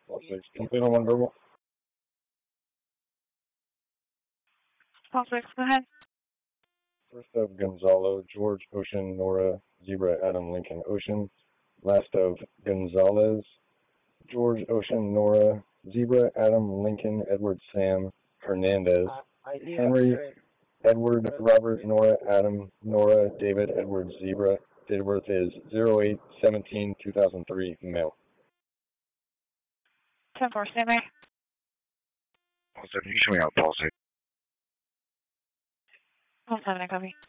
All six. Complete on one verbal. All six, go ahead. First of Gonzalo, George, Ocean, Nora, Zebra, Adam, Lincoln, Ocean. Last of Gonzalez, George, Ocean, Nora, Zebra, Adam, Lincoln, Edward, Sam, Hernandez, Henry, Edward, Robert, Nora, Adam, Nora, David, Edward, Zebra. Date of birth is 08/17/2003, male. 10-4, stand by. You can show me out policy. 1-7, I copy.